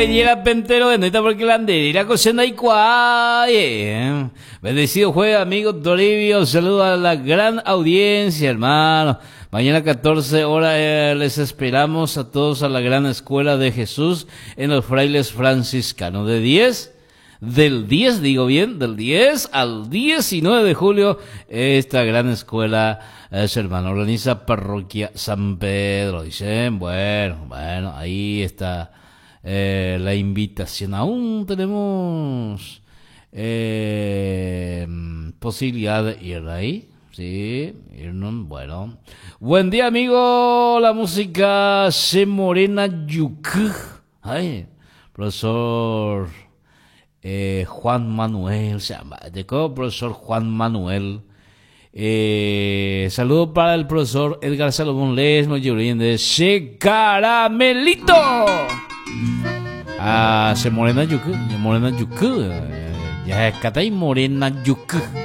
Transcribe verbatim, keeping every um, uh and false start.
Llega Pentero de Noita porque la andera cocina y cuaye. Bendecido jueves, amigos Toribio. Saludos a la gran audiencia, hermano. Mañana catorce horas eh, les esperamos a todos a la gran escuela de Jesús en los frailes franciscanos. De diez, del diez, digo bien, del diez al diecinueve de julio, esta gran escuela es, hermano, organiza Parroquia San Pedro. Dicen, bueno, bueno, ahí está. Eh, la invitación. Aún tenemos eh, posibilidad de ir ahí. Sí, irnos, bueno. Buen día, amigo. La música se morena yuk. Ay, profesor eh, Juan Manuel se llama. De cómo, profesor Juan Manuel. Eh, saludo para el profesor Edgar Salomón Lesmo y de Se Caramelito. Ah, se morena yuku, morena yuku, ya es catay morena yuku.